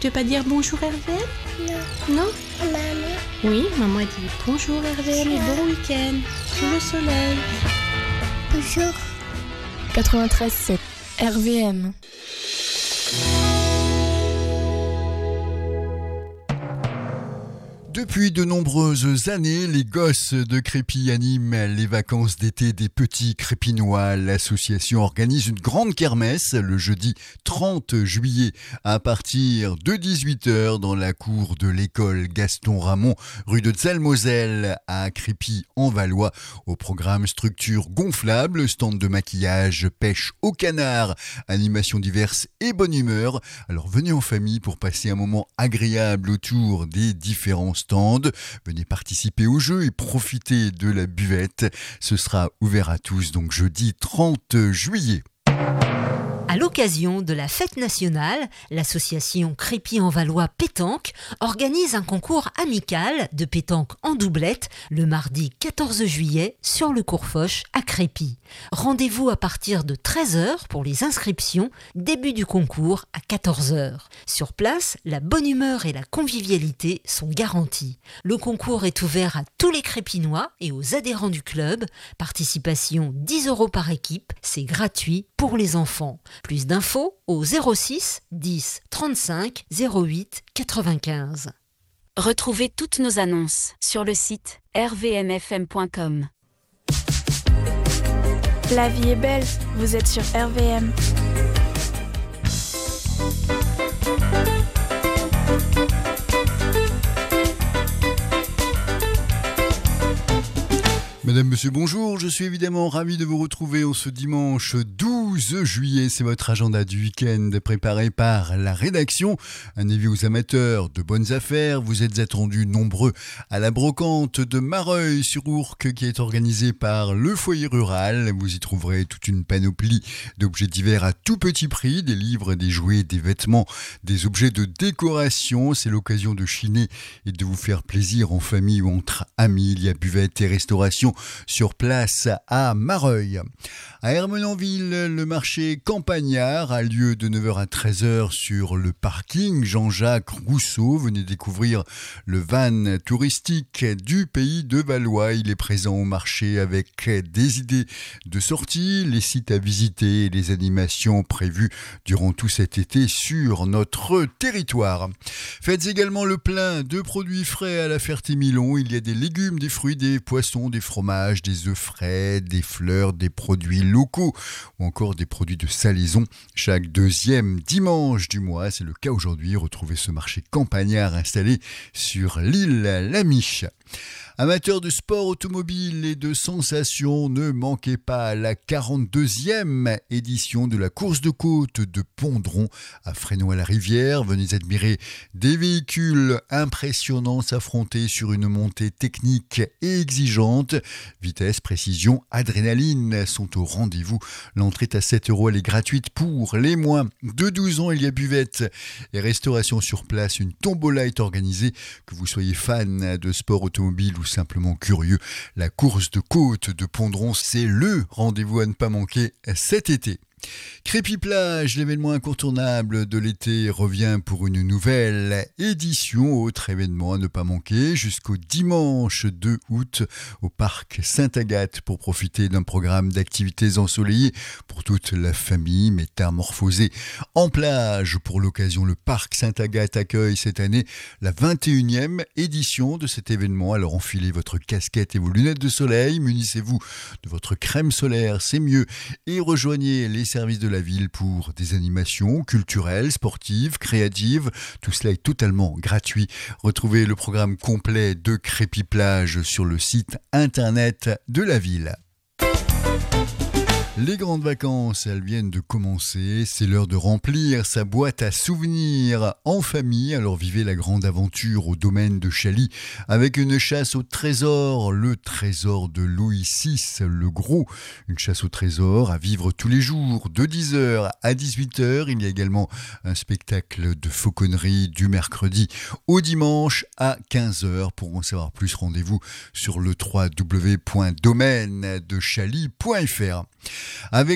Tu veux pas dire bonjour RVM? Non. Non? Maman. Oui, maman a dit bonjour RVM et bon week-end sous le soleil. Bonjour. 93.7 RVM. Depuis de nombreuses années, les gosses de Crépy animent les vacances d'été des petits Crépinois. L'association organise une grande kermesse le jeudi 30 juillet à partir de 18h dans la cour de l'école Gaston Ramon, rue de Zalmoselle à Crépy-en-Valois. Au programme structure gonflable, stand de maquillage, pêche au canard, animations diverses et bonne humeur. Alors venez en famille pour passer un moment agréable autour des différents stands. Venez participer au jeu et profiter de la buvette. Ce sera ouvert à tous, donc jeudi 30 juillet. À l'occasion de la fête nationale, l'association Crépy-en-Valois Pétanque organise un concours amical de pétanque en doublette le mardi 14 juillet sur le cours Foch à Crépy. Rendez-vous à partir de 13h pour les inscriptions, début du concours à 14h. Sur place, la bonne humeur et la convivialité sont garanties. Le concours est ouvert à tous les Crépinois et aux adhérents du club. Participation 10 € par équipe, c'est gratuit pour les enfants. Plus d'infos au 06 10 35 08 95. Retrouvez toutes nos annonces sur le site rvmfm.com. La vie est belle, vous êtes sur RVM. Madame, monsieur, bonjour. Je suis évidemment ravi de vous retrouver en ce dimanche 12 juillet. C'est votre agenda du week-end préparé par la rédaction. Un avis aux amateurs de bonnes affaires. Vous êtes attendus nombreux à la brocante de Mareuil-sur-Ourcq qui est organisée par le foyer rural. Vous y trouverez toute une panoplie d'objets divers à tout petit prix. Des livres, des jouets, des vêtements, des objets de décoration. C'est l'occasion de chiner et de vous faire plaisir en famille ou entre amis. Il y a buvette et restauration sur place à Mareuil. À Ermenonville, le marché campagnard a lieu de 9h à 13h sur le parking Jean-Jacques Rousseau. Venez découvrir le van touristique du pays de Valois. Il est présent au marché avec des idées de sortie, les sites à visiter et les animations prévues durant tout cet été sur notre territoire. Faites également le plein de produits frais à la Ferté-Milon. Il y a des légumes, des fruits, des poissons, des fromages, des œufs frais, des fleurs, des produits locaux ou encore des produits de salaison. Chaque deuxième dimanche du mois, c'est le cas aujourd'hui, retrouvez ce marché campagnard installé sur l'île Lamiche. Amateurs de sport automobile et de sensations, ne manquez pas la 42e édition de la course de côte de Pondron à Fresnoy-la-Rivière. Venez admirer des véhicules impressionnants s'affronter sur une montée technique et exigeante. Vitesse, précision, adrénaline sont au rendez-vous. L'entrée est à 7 €, elle est gratuite pour les moins de 12 ans. Il y a buvette et restauration sur place. Une tombola est organisée. Que vous soyez fan de sport automobile ou simplement curieux, la course de côte de Pondron, c'est le rendez-vous à ne pas manquer cet été. Crépy-Plage, l'événement incontournable de l'été, revient pour une nouvelle édition. Autre événement à ne pas manquer jusqu'au dimanche 2 août au parc Sainte-Agathe pour profiter d'un programme d'activités ensoleillées pour toute la famille. Métamorphosée en plage pour l'occasion, le parc Sainte-Agathe accueille cette année la 21e édition de cet événement. Alors enfilez votre casquette et vos lunettes de soleil, munissez-vous de votre crème solaire, c'est mieux, et rejoignez les services de la ville pour des animations culturelles, sportives, créatives. Tout cela est totalement gratuit. Retrouvez le programme complet de Crépy-Plage sur le site internet de la ville. Les grandes vacances, elles viennent de commencer. C'est l'heure de remplir sa boîte à souvenirs en famille. Alors vivez la grande aventure au domaine de Chaly avec une chasse au trésor, le trésor de Louis VI le Gros. Une chasse au trésor à vivre tous les jours de 10h à 18h. Il y a également un spectacle de fauconnerie du mercredi au dimanche à 15h. Pour en savoir plus, rendez-vous sur le www.domainedechaly.fr. Avec